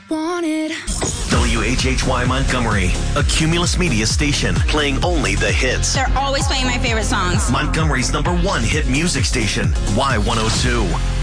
wanted. WHHY Montgomery, a Cumulus Media station, playing only the hits. They're always playing my favorite songs. Montgomery's #1 hit music station, Y102.